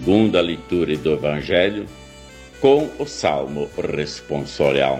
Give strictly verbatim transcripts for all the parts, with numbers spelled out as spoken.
segunda leitura do Evangelho com o Salmo responsorial.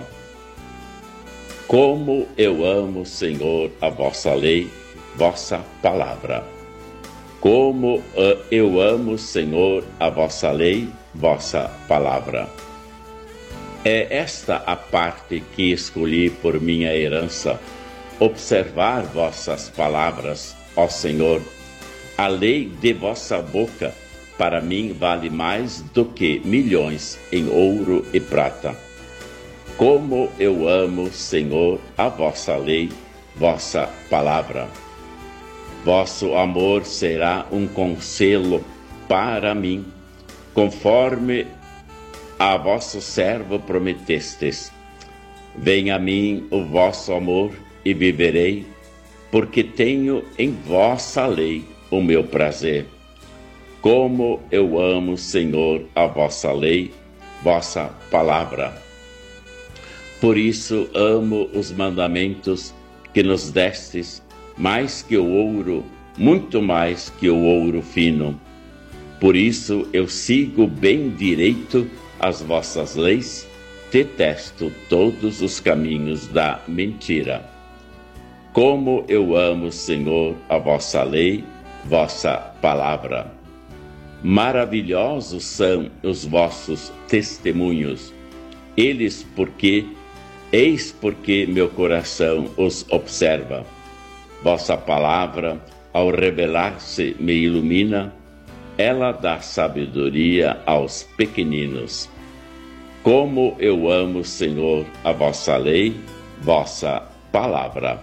Como eu amo, Senhor, a vossa lei, vossa palavra. Como eu amo, Senhor, a vossa lei, vossa palavra. É esta a parte que escolhi por minha herança, observar vossas palavras, ó Senhor. A lei de vossa boca, para mim, vale mais do que milhões em ouro e prata. Como eu amo, Senhor, a vossa lei, vossa palavra. Vosso amor será um conselho para mim, conforme a vosso servo prometestes. Venha a mim o vosso amor e viverei, porque tenho em vossa lei o meu prazer. Como eu amo, Senhor, a vossa lei, vossa palavra. Por isso amo os mandamentos que nos destes, mais que o ouro, muito mais que o ouro fino. Por isso eu sigo bem direito as vossas leis, detesto todos os caminhos da mentira. Como eu amo, Senhor, a vossa lei, vossa palavra. Maravilhosos são os vossos testemunhos. Eles porque, eis porque meu coração os observa. Vossa palavra, ao revelar-se, me ilumina. Ela dá sabedoria aos pequeninos. Como eu amo, Senhor, a vossa lei, vossa palavra.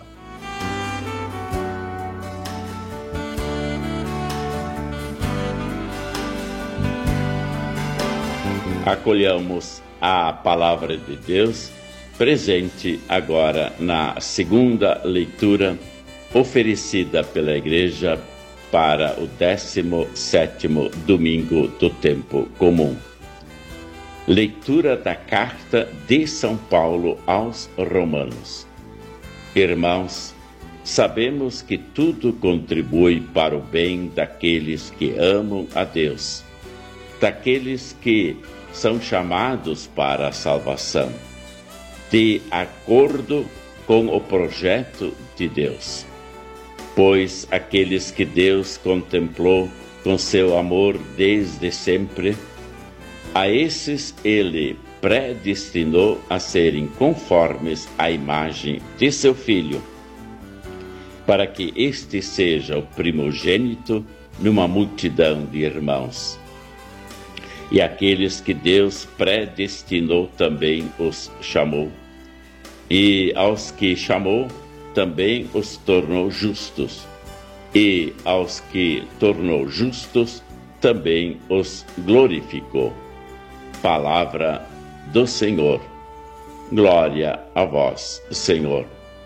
Acolhamos a palavra de Deus, presente agora na segunda leitura, oferecida pela Igreja para o décimo sétimo domingo do tempo comum. Leitura da carta de São Paulo aos Romanos. Irmãos, sabemos que tudo contribui para o bem daqueles que amam a Deus, daqueles que são chamados para a salvação, de acordo com o projeto de Deus. Pois aqueles que Deus contemplou com seu amor desde sempre, a esses ele predestinou a serem conformes à imagem de seu Filho, para que este seja o primogênito numa multidão de irmãos. E aqueles que Deus predestinou também os chamou, e aos que chamou também os tornou justos, e aos que tornou justos também os glorificou. Palavra do Senhor. Glória a vós, Senhor.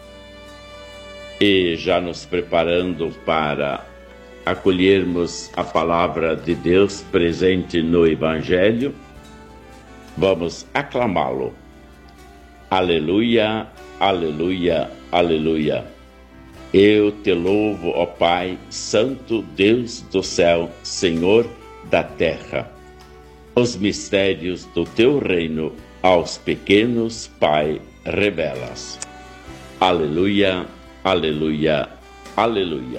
E já nos preparando para acolhermos a palavra de Deus presente no Evangelho, vamos aclamá-lo. Aleluia, aleluia, aleluia. Eu te louvo, ó Pai, Santo Deus do céu, Senhor da terra. Os mistérios do teu reino aos pequenos, Pai, revelas. Aleluia, aleluia, aleluia.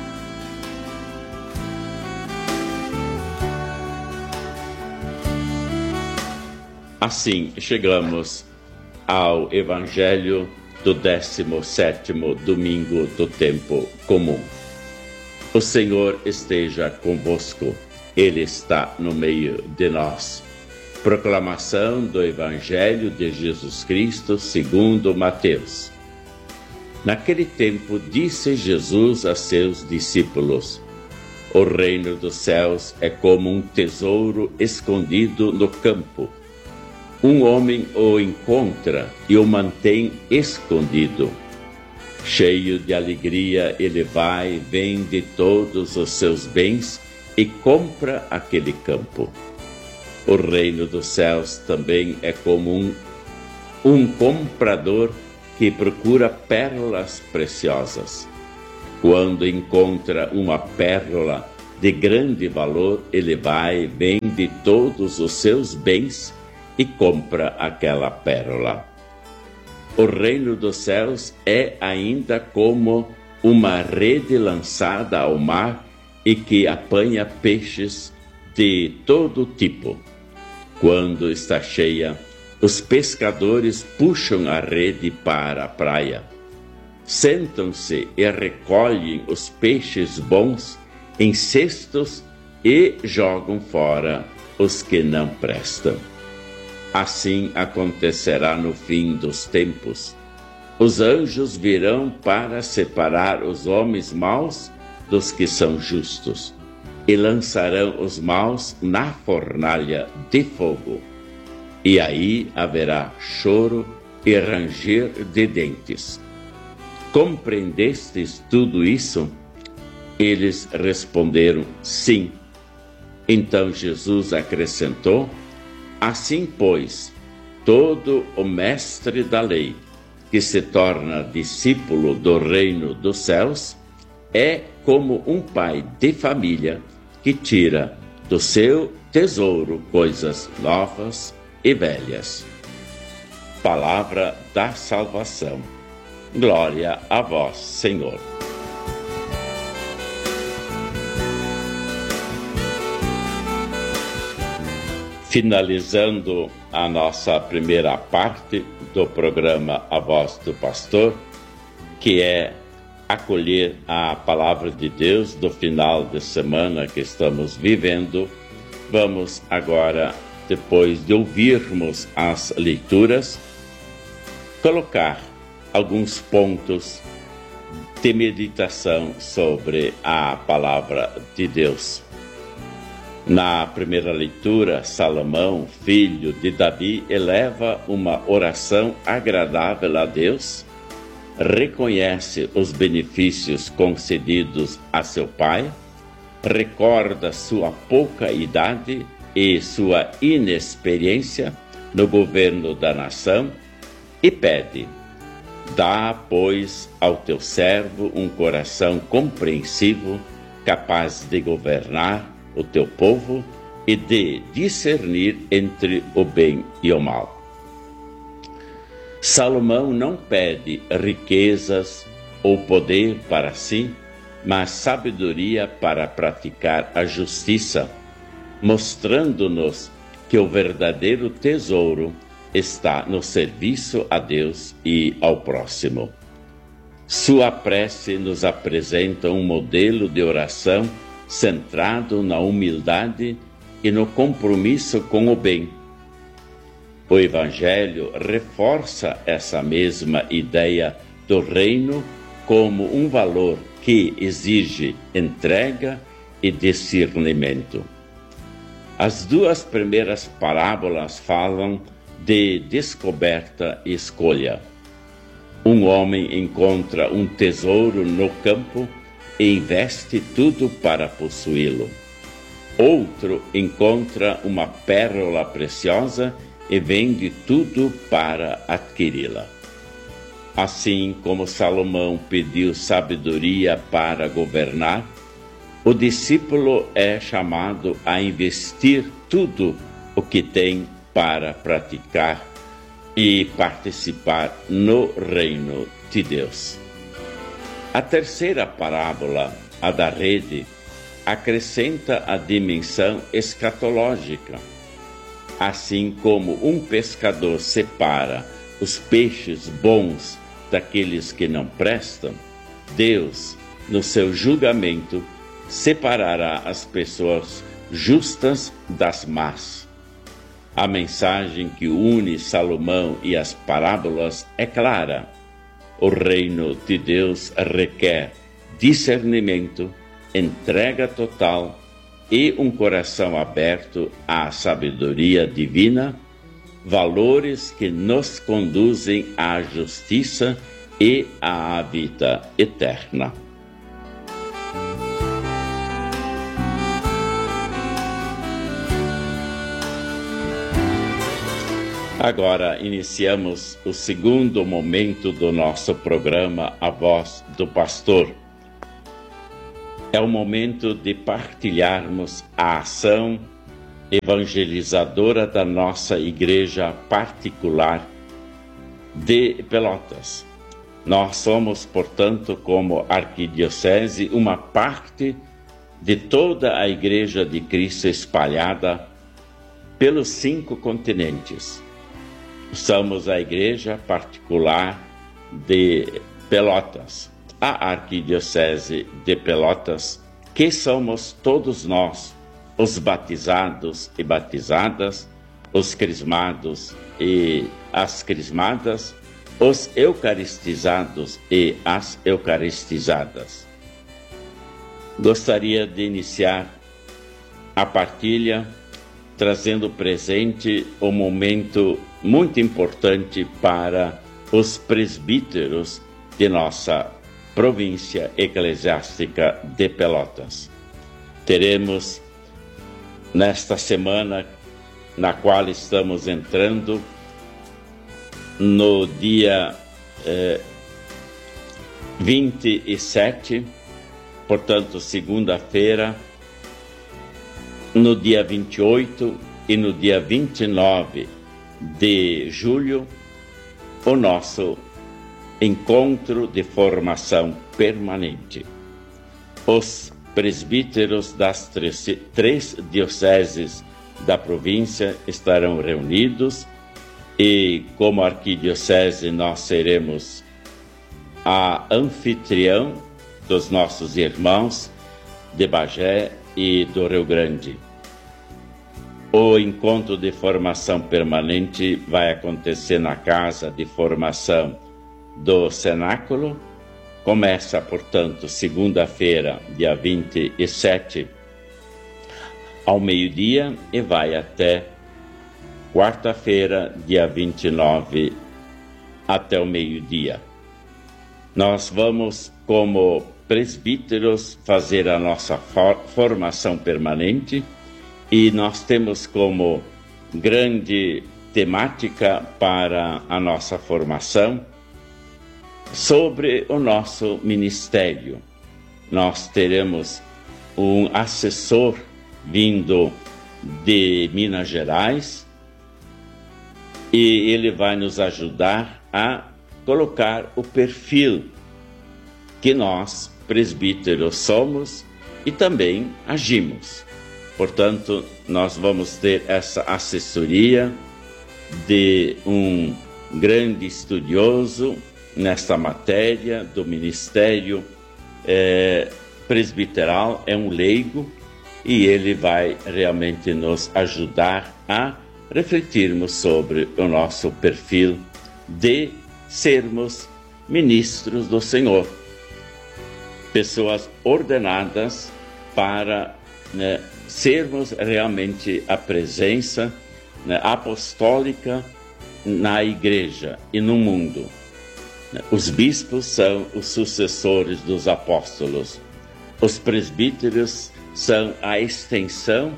Assim chegamos ao Evangelho do décimo sétimo domingo do tempo comum. O Senhor esteja convosco, Ele está no meio de nós. Proclamação do Evangelho de Jesus Cristo segundo Mateus. Naquele tempo disse Jesus a seus discípulos: o reino dos céus é como um tesouro escondido no campo. Um homem o encontra e o mantém escondido. Cheio de alegria, ele vai, vende todos os seus bens e compra aquele campo. O reino dos céus também é como um, um comprador que procura pérolas preciosas. Quando encontra uma pérola, de grande valor, ele vai, vende todos os seus bens e compra aquela pérola. O reino dos céus é ainda como uma rede lançada ao mar e que apanha peixes de todo tipo. Quando está cheia, os pescadores puxam a rede para a praia. Sentam-se e recolhem os peixes bons em cestos e jogam fora os que não prestam. Assim acontecerá no fim dos tempos. Os anjos virão para separar os homens maus dos que são justos, e lançarão os maus na fornalha de fogo. E aí haverá choro e ranger de dentes. Compreendestes tudo isso? Eles responderam, sim. Então Jesus acrescentou, assim, pois, todo o mestre da lei, que se torna discípulo do reino dos céus, é como um pai de família que tira do seu tesouro coisas novas e velhas. Palavra da salvação. Glória a vós, Senhor. Finalizando a nossa primeira parte do programa A Voz do Pastor, que é acolher a palavra de Deus do final de semana que estamos vivendo, vamos agora, depois de ouvirmos as leituras, colocar alguns pontos de meditação sobre a palavra de Deus. Na primeira leitura, Salomão, filho de Davi, eleva uma oração agradável a Deus, reconhece os benefícios concedidos a seu pai, recorda sua pouca idade e sua inexperiência no governo da nação e pede: dá, pois, ao teu servo um coração compreensivo, capaz de governar o teu povo e de discernir entre o bem e o mal. Salomão não pede riquezas ou poder para si, mas sabedoria para praticar a justiça, mostrando-nos que o verdadeiro tesouro está no serviço a Deus e ao próximo. Sua prece nos apresenta um modelo de oração centrado na humildade e no compromisso com o bem. O Evangelho reforça essa mesma ideia do reino como um valor que exige entrega e discernimento. As duas primeiras parábolas falam de descoberta e escolha. Um homem encontra um tesouro no campo e investe tudo para possuí-lo. Outro encontra uma pérola preciosa e vende tudo para adquiri-la. Assim como Salomão pediu sabedoria para governar, o discípulo é chamado a investir tudo o que tem para praticar e participar no reino de Deus. A terceira parábola, a da rede, acrescenta a dimensão escatológica. Assim como um pescador separa os peixes bons daqueles que não prestam, Deus, no seu julgamento, separará as pessoas justas das más. A mensagem que une Salomão e as parábolas é clara. O reino de Deus requer discernimento, entrega total e um coração aberto à sabedoria divina, valores que nos conduzem à justiça e à vida eterna. Agora iniciamos o segundo momento do nosso programa A Voz do Pastor. É o momento de partilharmos a ação evangelizadora da nossa igreja particular de Pelotas. Nós somos, portanto, como arquidiocese, uma parte de toda a Igreja de Cristo espalhada pelos cinco continentes. Somos a igreja particular de Pelotas, a arquidiocese de Pelotas, que somos todos nós, os batizados e batizadas, os crismados e as crismadas, os eucaristizados e as eucaristizadas. Gostaria de iniciar a partilha trazendo presente um momento muito importante para os presbíteros de nossa província eclesiástica de Pelotas. Teremos nesta semana na qual estamos entrando, no dia eh, vinte e sete, portanto segunda-feira, no dia vinte e oito e no dia vinte e nove de julho, o nosso encontro de formação permanente. Os presbíteros das três, três dioceses da província estarão reunidos e, como arquidiocese, nós seremos a anfitrião dos nossos irmãos de Bagé e do Rio Grande. O encontro de formação permanente vai acontecer na Casa de Formação do Cenáculo. Começa, portanto, segunda-feira, dia vinte e sete, ao meio-dia, e vai até quarta-feira, dia vinte e nove, até o meio-dia. Nós vamos, como presbíteros, fazer a nossa for- formação permanente, e nós temos como grande temática para a nossa formação sobre o nosso ministério. Nós teremos um assessor vindo de Minas Gerais e ele vai nos ajudar a colocar o perfil que nós, presbíteros, somos e também agimos. Portanto, nós vamos ter essa assessoria de um grande estudioso nesta matéria do ministério é, presbiteral, é um leigo, e ele vai realmente nos ajudar a refletirmos sobre o nosso perfil de sermos ministros do Senhor, pessoas ordenadas para, né, sermos realmente a presença, né, apostólica na igreja e no mundo. Os bispos são os sucessores dos apóstolos. Os presbíteros são a extensão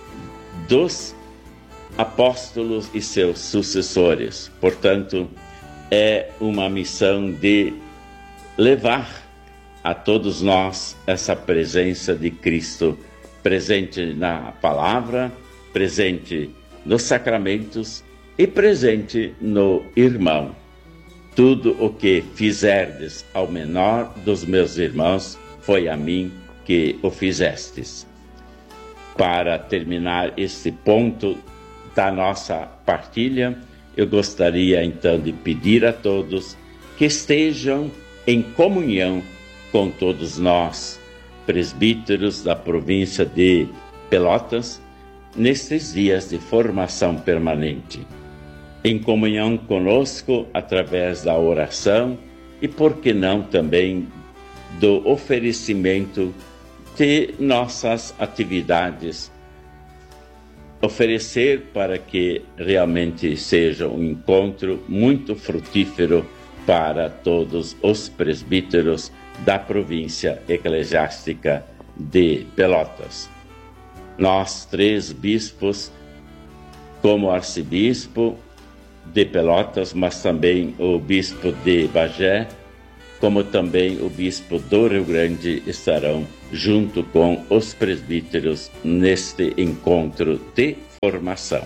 dos apóstolos e seus sucessores. Portanto, é uma missão de levar a todos nós essa presença de Cristo, presente na palavra, presente nos sacramentos e presente no irmão. Tudo o que fizerdes ao menor dos meus irmãos, foi a mim que o fizestes. Para terminar este ponto da nossa partilha, eu gostaria então de pedir a todos que estejam em comunhão com todos nós, presbíteros da província de Pelotas, nestes dias de formação permanente. Em comunhão conosco através da oração e, por que não, também do oferecimento de nossas atividades. Oferecer para que realmente seja um encontro muito frutífero para todos os presbíteros da província eclesiástica de Pelotas. Nós, três bispos, como arcebispo de Pelotas, mas também o bispo de Bagé, como também o bispo do Rio Grande, estarão junto com os presbíteros neste encontro de formação.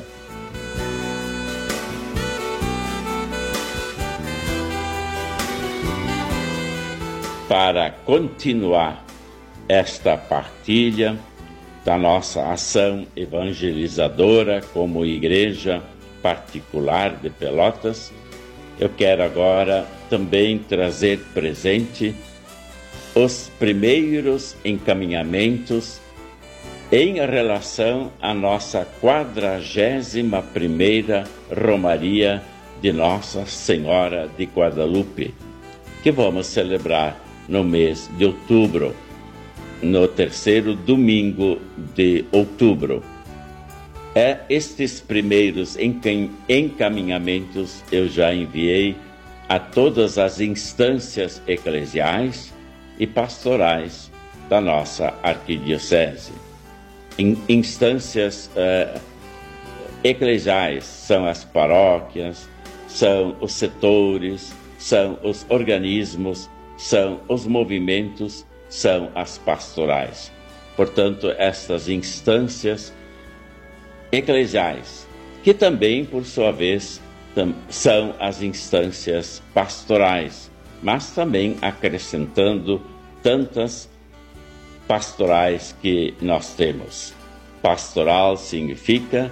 Para continuar esta partilha da nossa ação evangelizadora como igreja particular de Pelotas, eu quero agora também trazer presente os primeiros encaminhamentos em relação à nossa quadragésima primeira Romaria de Nossa Senhora de Guadalupe, que vamos celebrar no mês de outubro, no terceiro domingo de outubro. É, estes primeiros encaminhamentos eu já enviei a todas as instâncias eclesiais e pastorais da nossa arquidiocese. In, instâncias uh, eclesiais são as paróquias, são os setores, são os organismos, são os movimentos, são as pastorais. Portanto, estas instâncias eclesiais, que também, por sua vez, são as instâncias pastorais, mas também acrescentando tantas pastorais que nós temos. Pastoral significa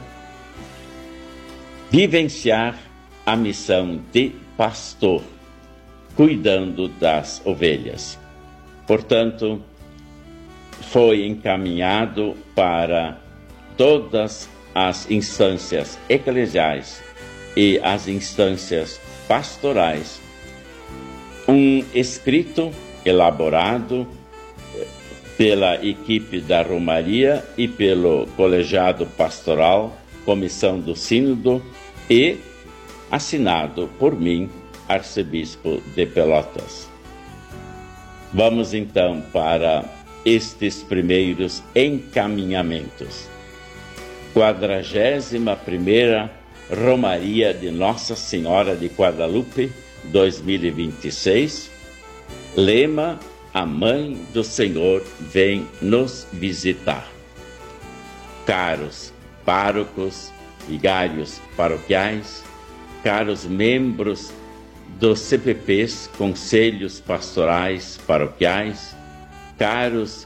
vivenciar a missão de pastor, cuidando das ovelhas. Portanto, foi encaminhado para todas as instâncias eclesiais e as instâncias pastorais um escrito elaborado pela equipe da Romaria e pelo colegiado pastoral, comissão do sínodo, e assinado por mim, arcebispo de Pelotas. Vamos então para estes primeiros encaminhamentos. Quadragésima primeira Romaria de Nossa Senhora de Guadalupe, dois mil e vinte e seis. Lema: a Mãe do Senhor vem nos visitar. Caros párocos, vigários paroquiais, caros membros dos C P Ps, Conselhos Pastorais Paroquiais, caros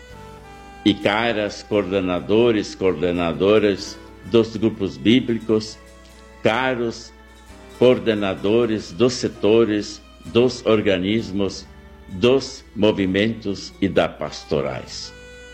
e caras coordenadores, coordenadoras dos grupos bíblicos, caros coordenadores dos setores, dos organismos, dos movimentos e da pastorais.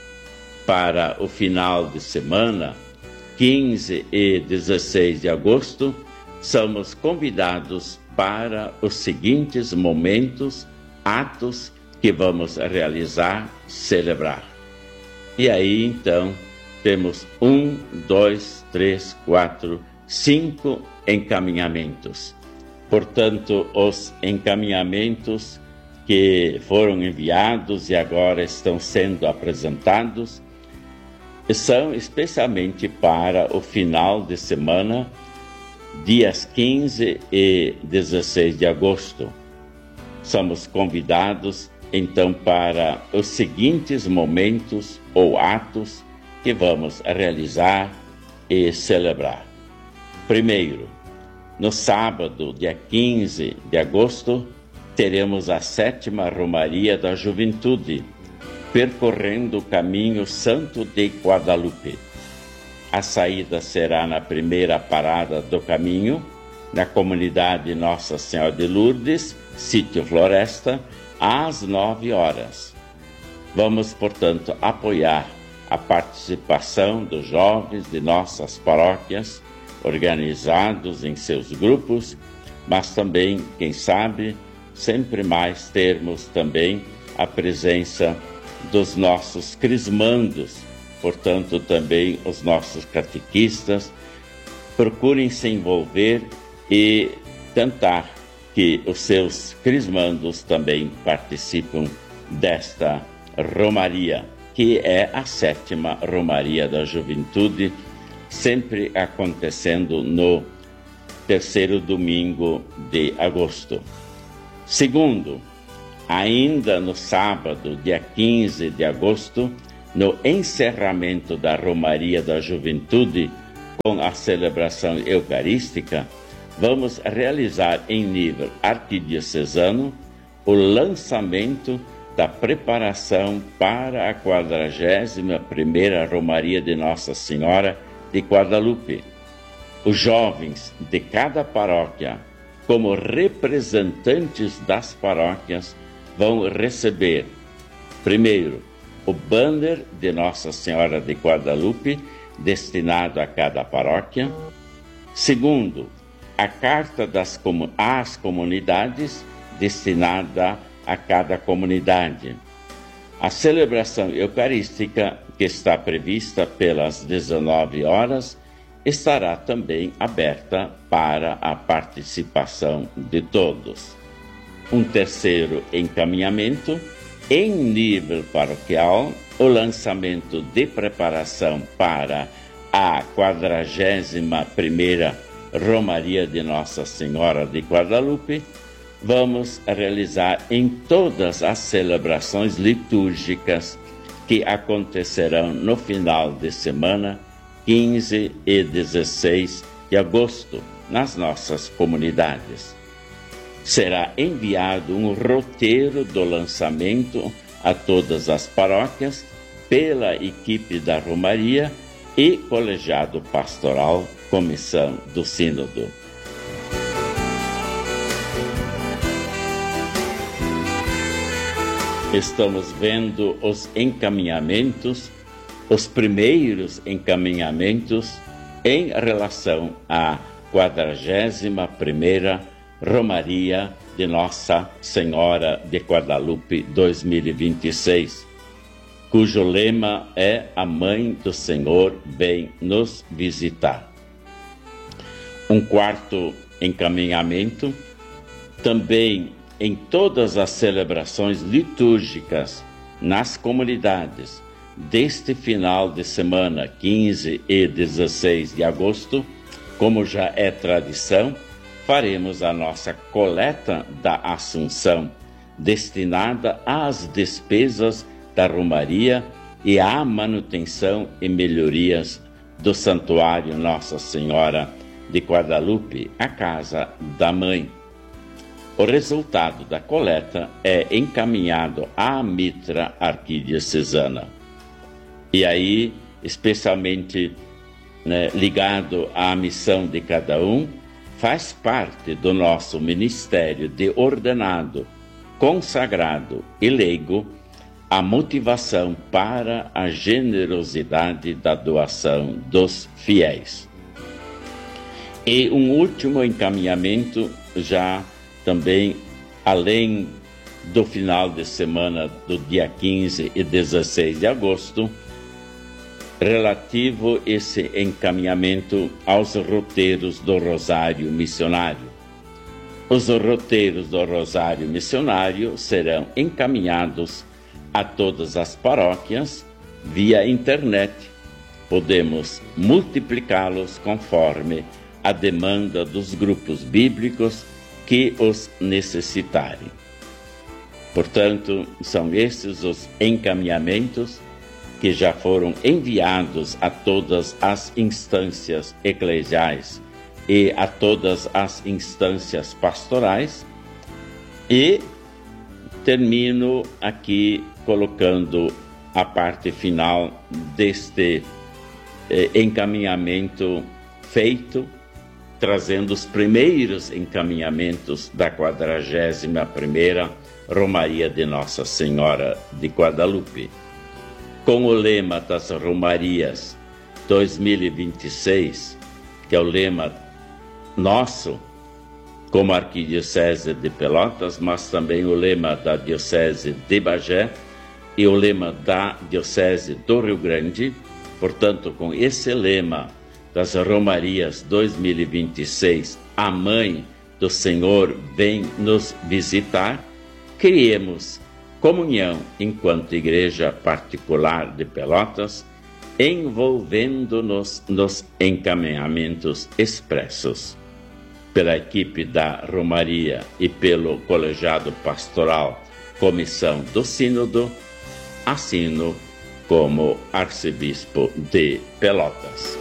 Para o final de semana, quinze e dezesseis de agosto, somos convidados para os seguintes momentos, atos que vamos realizar, celebrar. E aí, então, temos um, dois, três, quatro, cinco encaminhamentos. Portanto, os encaminhamentos que foram enviados e agora estão sendo apresentados são especialmente para o final de semana, dias quinze e dezesseis de agosto. Somos convidados, então, para os seguintes momentos ou atos que vamos realizar e celebrar. Primeiro, no sábado, dia quinze de agosto, teremos a sétima Romaria da Juventude, percorrendo o caminho santo de Guadalupe. A saída será na primeira parada do caminho, na comunidade Nossa Senhora de Lourdes, sítio Floresta, às nove horas. Vamos, portanto, apoiar a participação dos jovens de nossas paróquias, organizados em seus grupos, mas também, quem sabe, sempre mais termos também a presença dos nossos crismandos, portanto também os nossos catequistas. Procurem se envolver e tentar que os seus crismandos também participem desta Romaria, que é a sétima Romaria da Juventude, sempre acontecendo no terceiro domingo de agosto. Segundo, ainda no sábado, dia quinze de agosto, no encerramento da Romaria da Juventude, com a celebração eucarística, vamos realizar em nível arquidiocesano o lançamento da preparação para a quadragésima primeira Romaria de Nossa Senhora de Guadalupe. Os jovens de cada paróquia, como representantes das paróquias, vão receber, primeiro, o banner de Nossa Senhora de Guadalupe, destinado a cada paróquia. Segundo, a carta das comu- às comunidades, destinada a cada comunidade. A celebração eucarística, que está prevista pelas dezenove horas, estará também aberta para a participação de todos. Um terceiro encaminhamento, em nível paroquial, o lançamento de preparação para a quadragésima primeira Romaria de Nossa Senhora de Guadalupe, vamos realizar em todas as celebrações litúrgicas que acontecerão no final de semana, quinze e dezesseis de agosto, nas nossas comunidades. Será enviado um roteiro do lançamento a todas as paróquias pela equipe da Romaria e colegiado pastoral, comissão do Sínodo. Estamos vendo os encaminhamentos, os primeiros encaminhamentos em relação à quadragésima primeira Romaria de Nossa Senhora de Guadalupe dois mil e vinte e seis, cujo lema é "A Mãe do Senhor vem nos visitar". Um quarto encaminhamento, também em todas as celebrações litúrgicas nas comunidades deste final de semana, quinze e dezesseis de agosto, como já é tradição, faremos a nossa coleta da Assunção, destinada às despesas da Romaria e à manutenção e melhorias do Santuário Nossa Senhora de Guadalupe, a Casa da Mãe. O resultado da coleta é encaminhado à Mitra Arquidiocesana. E aí, especialmente né, ligado à missão de cada um, faz parte do nosso ministério de ordenado, consagrado e leigo a motivação para a generosidade da doação dos fiéis. E um último encaminhamento, já também além do final de semana do dia quinze e dezesseis de agosto, relativo esse encaminhamento aos roteiros do Rosário Missionário. Os roteiros do Rosário Missionário serão encaminhados a todas as paróquias via internet. Podemos multiplicá-los conforme a demanda dos grupos bíblicos que os necessitarem. Portanto, são esses os encaminhamentos que já foram enviados a todas as instâncias eclesiais e a todas as instâncias pastorais, e termino aqui colocando a parte final deste eh, encaminhamento feito, trazendo os primeiros encaminhamentos da quadragésima primeira Romaria de Nossa Senhora de Guadalupe. Com o lema das Romarias dois mil e vinte e seis, que é o lema nosso, como Arquidiocese de Pelotas, mas também o lema da Diocese de Bagé e o lema da Diocese do Rio Grande. Portanto, com esse lema das Romarias dois mil e vinte e seis, a Mãe do Senhor vem nos visitar, criemos comunhão enquanto Igreja Particular de Pelotas, envolvendo-nos nos encaminhamentos expressos pela equipe da Romaria e pelo colegiado pastoral comissão do Sínodo, assino como arcebispo de Pelotas.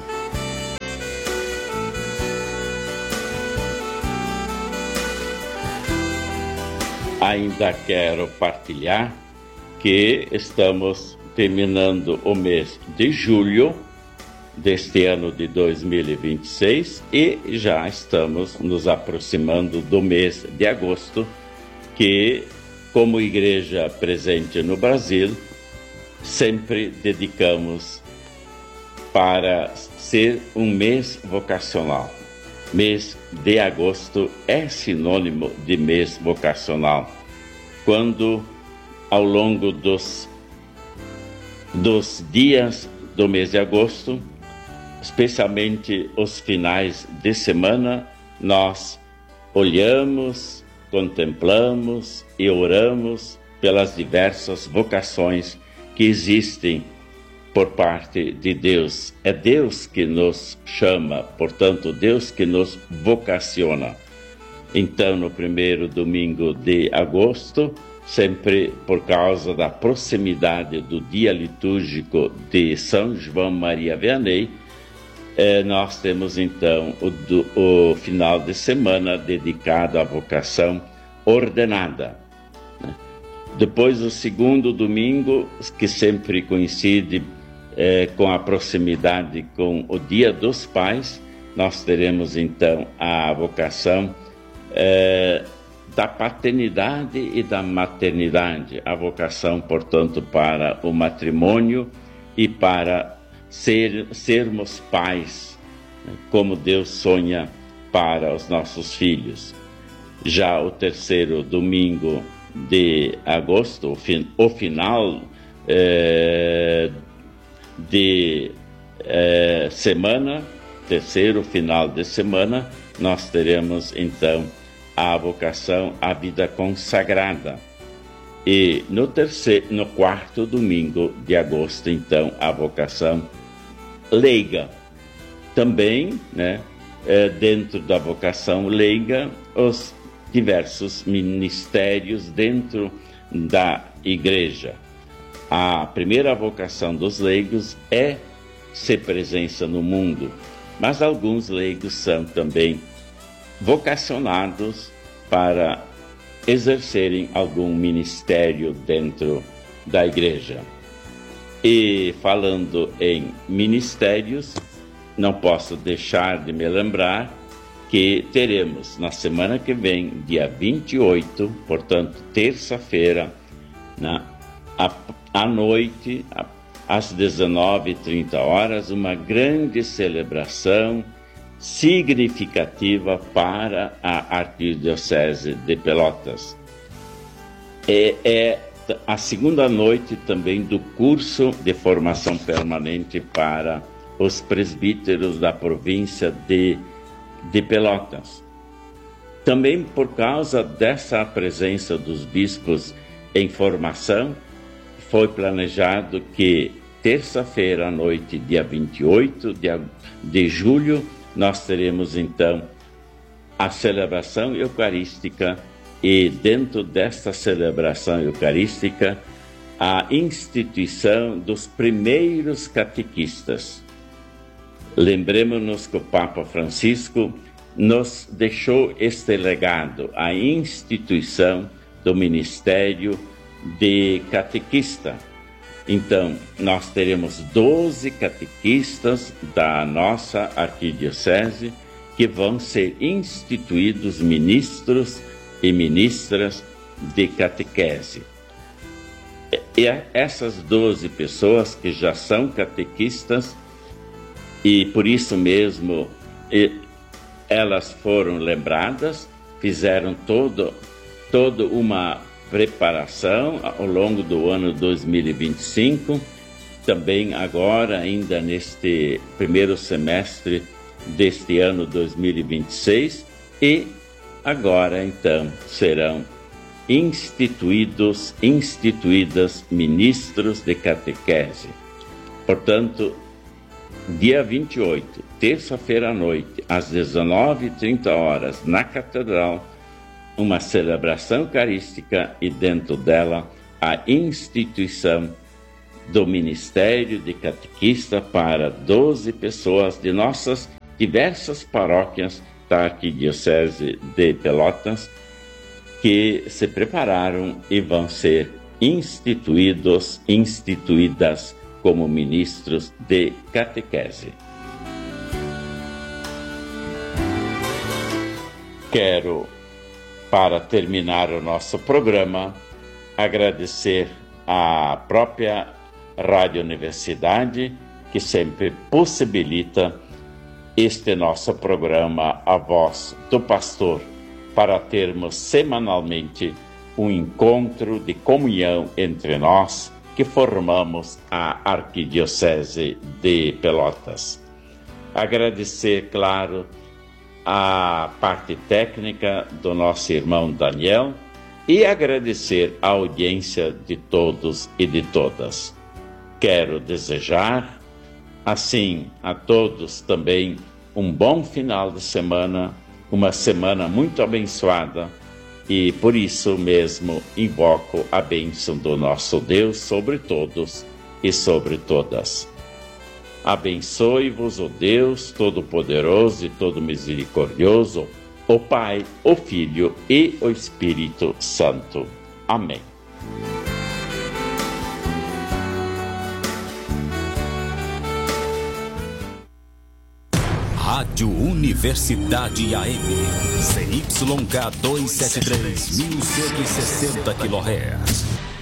Ainda quero partilhar que estamos terminando o mês de julho deste ano de dois mil e vinte e seis e já estamos nos aproximando do mês de agosto, que, como igreja presente no Brasil, sempre dedicamos para ser um mês vocacional. Mês de agosto é sinônimo de mês vocacional, quando ao longo dos, dos dias do mês de agosto, especialmente os finais de semana, nós olhamos, contemplamos e oramos pelas diversas vocações que existem por parte de Deus. É Deus que nos chama, portanto, Deus que nos vocaciona. Então, no primeiro domingo de agosto, sempre por causa da proximidade do dia litúrgico de São João Maria Vianney, eh, nós temos então o, do, o final de semana dedicado à vocação ordenada. Né? Depois, o segundo domingo, que sempre coincide eh, com a proximidade com o Dia dos Pais, nós teremos então a vocação eh, da paternidade e da maternidade, a vocação, portanto, para o matrimônio e para ser, sermos pais, como Deus sonha para os nossos filhos. Já o terceiro domingo de agosto, o, fin, o final eh, de eh, semana, terceiro final de semana, nós teremos então a vocação à vida consagrada. E no, terceiro, no quarto domingo de agosto, então, a vocação leiga. Também, né, é, dentro da vocação leiga, os diversos ministérios dentro da igreja. A primeira vocação dos leigos é ser presença no mundo, mas alguns leigos são também vocacionados para exercerem algum ministério dentro da igreja. E falando em ministérios, não posso deixar de me lembrar que teremos na semana que vem, dia vinte e oito, portanto, terça-feira, na, à, à noite, à, às dezenove e trinta horas, uma grande celebração significativa para a Arquidiocese de Pelotas. É, é a segunda noite também do curso de formação permanente para os presbíteros da província de, de Pelotas. Também por causa dessa presença dos bispos em formação, foi planejado que terça-feira à noite, dia vinte e oito de, de julho, nós teremos então a celebração eucarística e dentro desta celebração eucarística a instituição dos primeiros catequistas. Lembremos-nos que o Papa Francisco nos deixou este legado, a instituição do ministério de catequista. Então, nós teremos doze catequistas da nossa arquidiocese que vão ser instituídos ministros e ministras de catequese. E essas doze pessoas que já são catequistas, e por isso mesmo elas foram lembradas, fizeram todo, toda uma preparação ao longo do ano dois mil e vinte e cinco, também agora, ainda neste primeiro semestre deste ano dois mil e vinte e seis, e agora, então, serão instituídos, instituídas ministros de catequese. Portanto, dia vinte e oito, terça-feira à noite, às dezenove e trinta horas, na Catedral, uma celebração eucarística e dentro dela a instituição do Ministério de Catequista para doze pessoas de nossas diversas paróquias da Arquidiocese de Pelotas que se prepararam e vão ser instituídos, instituídas como ministros de catequese. Quero, para terminar o nosso programa, agradecer à própria Rádio Universidade, que sempre possibilita este nosso programa A Voz do Pastor, para termos semanalmente um encontro de comunhão entre nós que formamos a Arquidiocese de Pelotas. Agradecer, claro, a parte técnica do nosso irmão Daniel e agradecer a audiência de todos e de todas. Quero desejar, assim, a todos também um bom final de semana, uma semana muito abençoada, e por isso mesmo invoco a bênção do nosso Deus sobre todos e sobre todas. Abençoe-vos o Deus Todo-Poderoso e Todo-Misericordioso, o Pai, o Filho e o Espírito Santo. Amém. Rádio Universidade A M, C Y K duzentos e setenta e três, mil cento e sessenta quilohertz.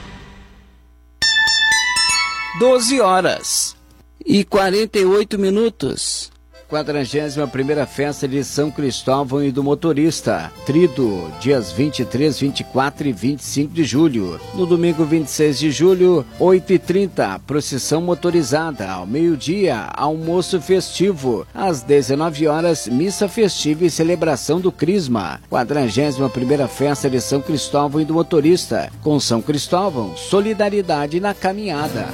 doze horas e quarenta e oito minutos. quadragésima primeira Festa de São Cristóvão e do Motorista, Trido, dias vinte e três, vinte e quatro e vinte e cinco de julho. No domingo vinte e seis de julho, oito e trinta, procissão motorizada. Ao meio-dia, almoço festivo. Às dezenove horas, missa festiva e celebração do Crisma. quadragésima primeira Festa de São Cristóvão e do Motorista. Com São Cristóvão, solidariedade na caminhada.